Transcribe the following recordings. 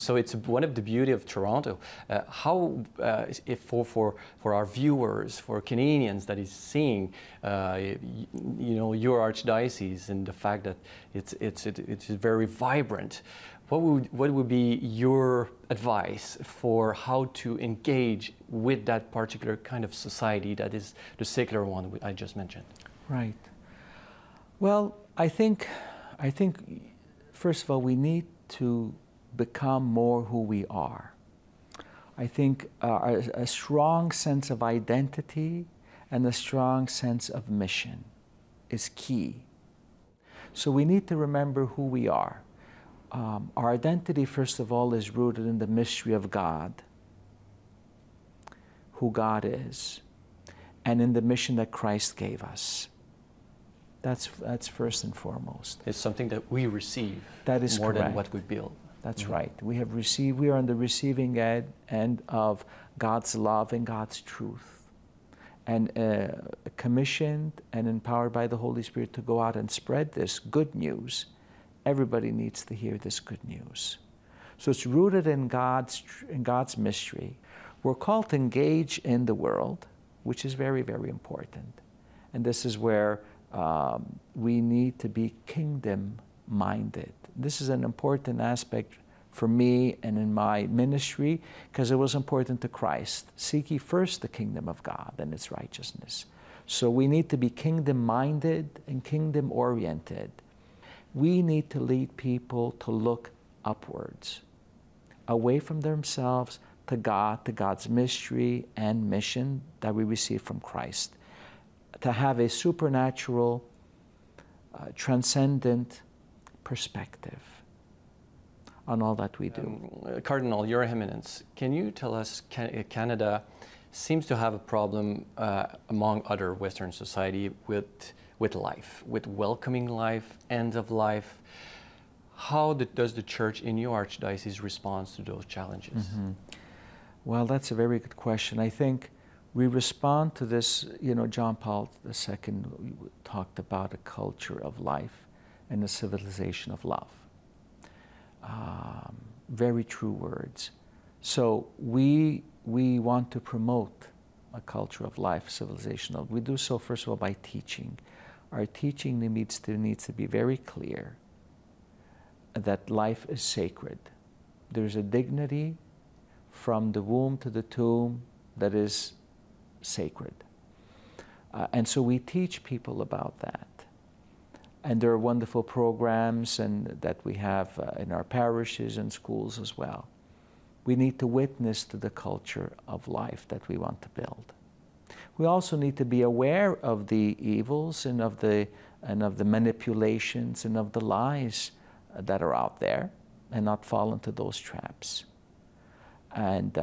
So it's one of the beauty of Toronto. If for our viewers, for Canadians that is seeing, your archdiocese and the fact that it's very vibrant, what would be your advice for how to engage with that particular kind of society that is the secular one I just mentioned? Right. Well, I think first of all we need to become more who we are. I think a strong sense of identity and a strong sense of mission is key. So we need to remember who we are. Our identity, first of all, is rooted in the mystery of God, who God is, and in the mission that Christ gave us. That's first and foremost. It's something that we receive. That is more correct. Than what we build. That's right. We are on the receiving end of God's love and God's truth. And commissioned and empowered by the Holy Spirit to go out and spread this good news. Everybody needs to hear this good news. So it's rooted in God's mystery. We're called to engage in the world, which is very, very important. And this is where we need to be kingdom-minded. This is an important aspect for me and in my ministry because it was important to Christ. Seek ye first the kingdom of God and its righteousness. So we need to be kingdom-minded and kingdom-oriented. We need to lead people to look upwards, away from themselves to God, to God's mystery and mission that we receive from Christ, to have a supernatural, transcendent perspective on all that we do. Cardinal, Your Eminence, can you tell us Canada seems to have a problem among other Western society with life, with welcoming life, end of life. How does the Church in your archdiocese respond to those challenges? Mm-hmm. Well, that's a very good question. I think we respond to this, John Paul II talked about a culture of life and a civilization of love. Very true words. So we want to promote a culture of life, civilization of. We do so first of all by teaching. Our teaching needs to be very clear that life is sacred. There's a dignity from the womb to the tomb that is sacred. And so we teach people about that. And there are wonderful programs that we have in our parishes and schools as well. We need to witness to the culture of life that we want to build. We also need to be aware of the evils and of the manipulations and of the lies that are out there and not fall into those traps. And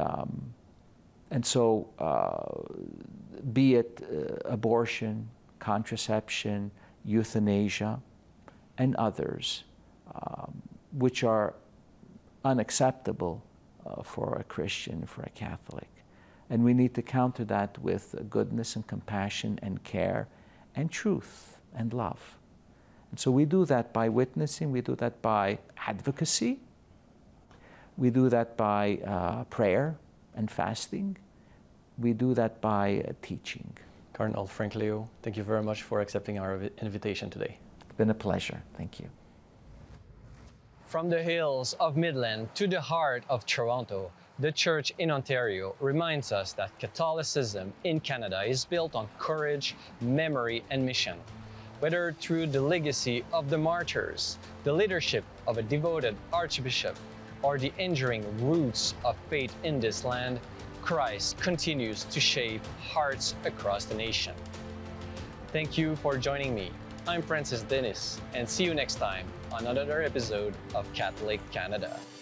so be it abortion, contraception, euthanasia, and others, which are unacceptable for a Christian, for a Catholic. And we need to counter that with goodness and compassion and care and truth and love. And so we do that by witnessing, we do that by advocacy, we do that by prayer and fasting, we do that by teaching. Cardinal Frank Leo, thank you very much for accepting our invitation today. It's been a pleasure. Thank you. From the hills of Midland to the heart of Toronto, the Church in Ontario reminds us that Catholicism in Canada is built on courage, memory, and mission. Whether through the legacy of the martyrs, the leadership of a devoted archbishop, or the enduring roots of faith in this land, Christ continues to shape hearts across the nation. Thank you for joining me. I'm Francis Dennis, and see you next time on another episode of Catholic Canada.